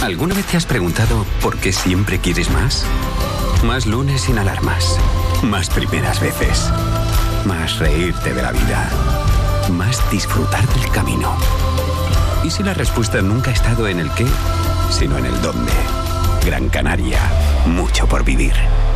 ¿Alguna vez te has preguntado por qué siempre quieres más? Más lunes sin alarmas. Más primeras veces. Más reírte de la vida. Más disfrutar del camino. ¿Y si la respuesta nunca ha estado en el qué, sino en el dónde? Gran Canaria. Mucho por vivir.